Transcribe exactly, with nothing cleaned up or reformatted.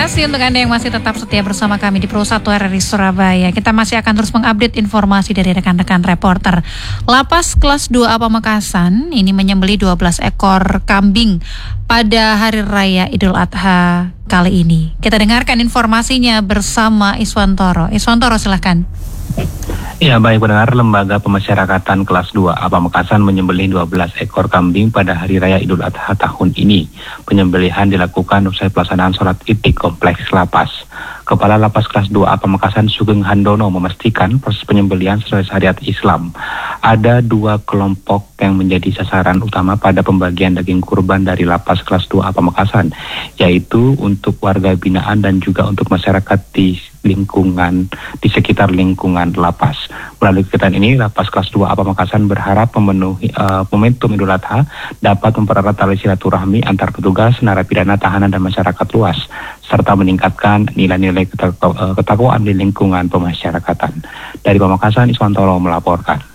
kasih untuk Anda yang masih tetap setia bersama kami di Pro satu R R I Surabaya. Kita masih akan terus mengupdate informasi dari rekan-rekan reporter. Lapas kelas dua A Pamekasan ini menyembelih dua belas ekor kambing pada Hari Raya Idul Adha kali ini. Kita dengarkan informasinya bersama Iswantoro. Iswantoro, silahkan. Ya, baik pendengar, Lembaga Pemasyarakatan Kelas dua A Pamekasan menyembelih dua belas ekor kambing pada Hari Raya Idul Adha tahun ini. Penyembelihan dilakukan usai pelaksanaan sholat Id di Kompleks Lapas. Kepala Lapas Kelas dua A Pamekasan Sugeng Handono memastikan proses penyembelihan sesuai syariat Islam. Ada dua kelompok yang menjadi sasaran utama pada pembagian daging kurban dari Lapas Kelas dua A Pamekasan, yaitu untuk warga binaan dan juga untuk masyarakat di lingkungan, di sekitar lingkungan lapas. Melalui kegiatan ini, Lapas Kelas dua A Pamekasan berharap memenuhi uh, momentum Idul Adha dapat mempererat tali silaturahmi antar petugas, narapidana, tahanan, dan masyarakat luas, serta meningkatkan nilai-nilai ketakwaan di lingkungan pemasyarakatan. Dari Pamekasan, Iswantoro melaporkan.